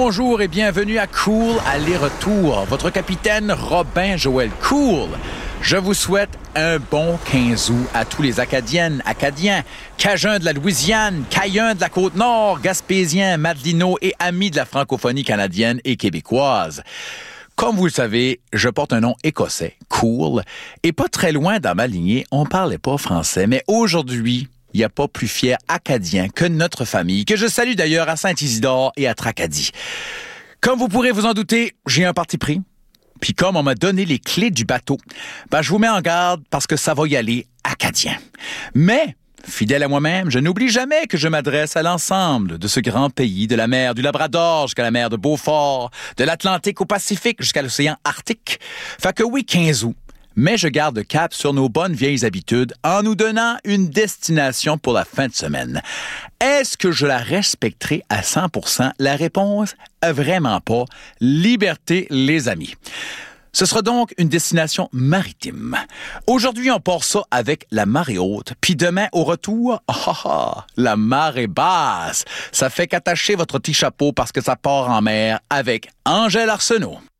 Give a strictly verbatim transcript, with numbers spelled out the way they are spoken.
bonjour et bienvenue à Cool Aller-Retour. Votre capitaine Robin Joël Cool. Je vous souhaite un bon quinze août à tous les Acadiennes, Acadiens, Cajuns de la Louisiane, Caïens de la Côte-Nord, Gaspésiens, Madelinots et amis de la francophonie canadienne et québécoise. Comme vous le savez, je porte un nom écossais, Cool, et pas très loin dans ma lignée, on parlait pas français, mais aujourd'hui, il n'y a pas plus fier Acadien que notre famille, que je salue d'ailleurs à Saint-Isidore et à Tracadie. Comme vous pourrez vous en douter, j'ai un parti pris. Puis comme on m'a donné les clés du bateau, ben je vous mets en garde parce que ça va y aller acadien. Mais, fidèle à moi-même, je n'oublie jamais que je m'adresse à l'ensemble de ce grand pays, de la mer du Labrador jusqu'à la mer de Beaufort, de l'Atlantique au Pacifique jusqu'à l'océan Arctique. Fait que oui, quinze août. Mais je garde le cap sur nos bonnes vieilles habitudes en nous donnant une destination pour la fin de semaine. Est-ce que je la respecterai à cent pour cent? La réponse, vraiment pas. Liberté, les amis. Ce sera donc une destination maritime. Aujourd'hui, on part ça avec la marée haute. Puis demain, au retour, ah, ah, ah, la marée basse. Ça fait qu'attacher votre petit chapeau parce que ça part en mer avec Angèle Arsenault.